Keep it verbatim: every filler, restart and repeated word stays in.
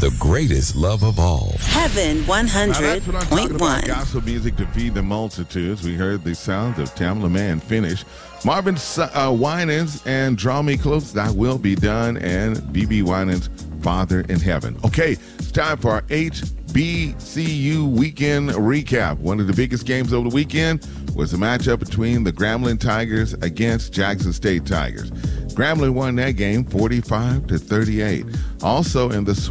the greatest love of all. Heaven one hundred point one. Gospel music to feed the multitudes. We heard the sounds of Tamla Man finish. Marvin uh, Winans and Draw Me Close, Thy Will Be Done, and B B Winans, Father in Heaven. Okay, it's time for our H B C U weekend recap. One of the biggest games over the weekend was the matchup between the Grambling Tigers against Jackson State Tigers. Grambling won that game forty-five to thirty-eight. Also in the